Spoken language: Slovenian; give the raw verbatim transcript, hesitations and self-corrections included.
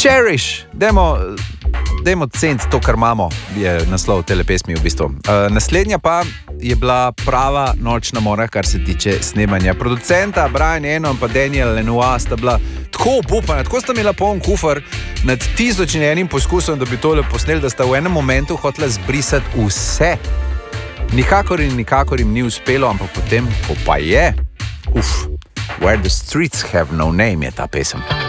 Cherish, dajmo, dajmo ceniti to, kar imamo, je naslov tele pesmi v bistvu. Uh, naslednja pa je bila prava nočna mora, kar se tiče snemanja. Producenta Brian Eno in pa Daniel Lenoir sta bila tako obupana, tako sta imela poln kufr nad tisoč in enim poskusom, da bi tole posneli, da sta v enem momentu hotela zbrisati vse. Nikakor in nikakor jim ni uspelo, ampak potem, ko pa je, uf, Where the Streets Have No Name je ta pesem.